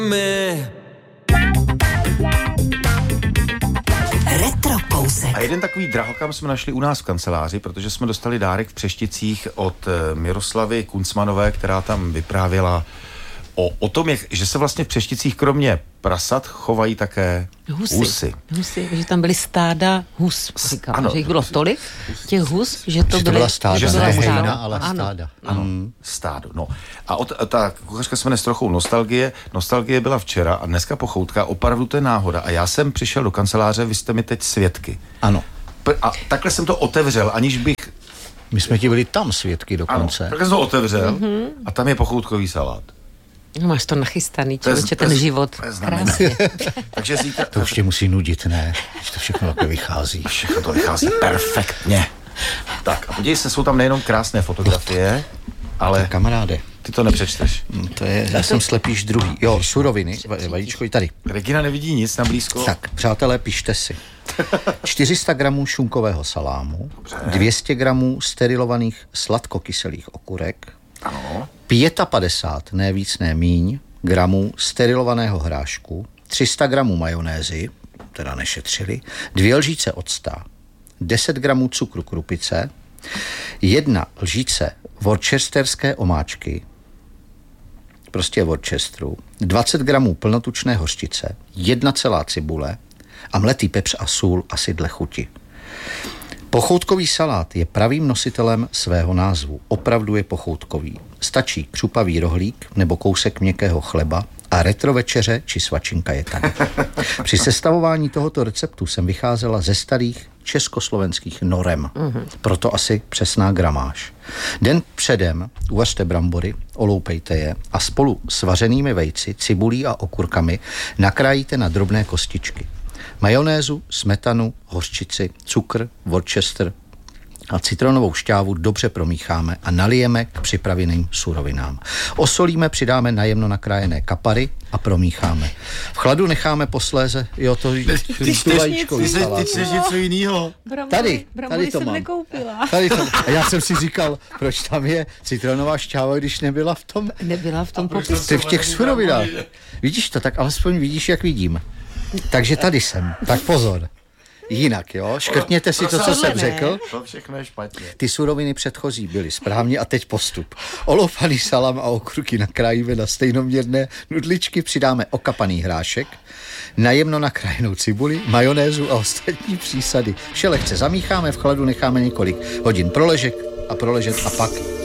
Retrokousek. A jeden takový drahokam jsme našli u nás v kanceláři, protože jsme dostali dárek v Přešticích od Miroslavy Kuncmanové, která tam vyprávěla o tom, že se vlastně v Přešticích kromě prasat chovají také husy. Husy, že tam byly stáda hus, říkám, ano, že jich bylo tolik, těch hus, že to byly... Byla stáda, že ne stáda. hejna, ale stáda. Ano, stádo, no. A ta kuchařka se jmenuje s trochou nostalgie. Nostalgie byla včera a dneska pochoutka, opravdu to je náhoda. A já jsem přišel do kanceláře, vy jste mi teď svědky. Ano. A takhle jsem to otevřel, aniž bych... My jsme ti byli tam svědky dokonce. Ano, takhle jsem to otevřel a tam je pochoutkový salát. No, máš to nachystaný, člověče, ten život. Krásně. Takže zítra... To už tě musí nudit, ne? Když to všechno takhle vychází. Všechno to vychází perfektně. Tak a podívej se, jsou tam nejenom krásné fotografie, ale... Kamaráde. Ty to nepřečteš. To je, já jsem slepíš druhý. Jo, suroviny, vajíčko i tady. Regina nevidí nic na blízko. Tak, přátelé, pište si. 400 gramů šunkového salámu, dobře. 200 gramů sterilovaných sladkokyselých okurek, ano. 55, ne víc, ne míň, gramů sterilovaného hrášku, 300 gramů majonézy, teda nešetřili, 2 lžíce octa, 10 gramů cukru krupice, 1 lžíce worcesterské omáčky, prostě Worcesteru, 20 gramů plnotučné hořčice, 1 celá cibule a mletý pepř a sůl asi dle chuti. Pochoutkový salát je pravým nositelem svého názvu. Opravdu je pochoutkový. Stačí křupavý rohlík nebo kousek měkkého chleba a retro večeře či svačinka je tady. Při sestavování tohoto receptu jsem vycházela ze starých československých norem. Proto asi přesná gramáž. Den předem uvařte brambory, oloupejte je a spolu s vařenými vejci, cibulí a okurkami nakrájíte na drobné kostičky. Majonézu, smetanu, hořčici, cukr, Worcester a citronovou šťávu dobře promícháme a nalijeme k připraveným surovinám. Osolíme, přidáme najemno nakrájené kapary a promícháme. V chladu necháme posléze, jo, to tu vajíčkový salát. Ty chceš něco jinýho? Tady to jsem mám. nekoupila. Tady to. A já jsem si říkal, proč tam je citronová šťáva, když nebyla v tom... Nebyla v tom popisu. Ty v těch surovinách. Vidíš to, tak alespoň vidíš, jak vidím. Takže tady jsem. Tak pozor. Jinak, jo? Škrtněte si to, co jsem řekl. To všechno je špatně. Ty suroviny předchozí byly správně a teď postup. Oloupaný salám a okurky nakrájíme na stejnoměrné nudličky, přidáme okapaný hrášek, najemno nakrájenou cibuli, majonézu a ostatní přísady. Vše lehce zamícháme, v chladu necháme několik hodin proležet a pak